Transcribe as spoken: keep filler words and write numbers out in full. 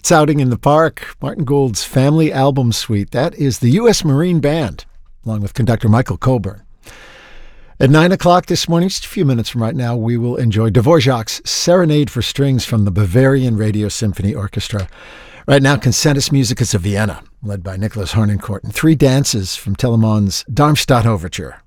It's Outing in the Park, Martin Gould's family album suite. That is the U S Marine Band, along with conductor Michael Coburn. At nine o'clock this morning, just a few minutes from right now, we will enjoy Dvorak's Serenade for Strings from the Bavarian Radio Symphony Orchestra. Right now, Consentus Musicus of Vienna, led by Nicholas Harnoncourt, and three dances from Telemann's Darmstadt Overture.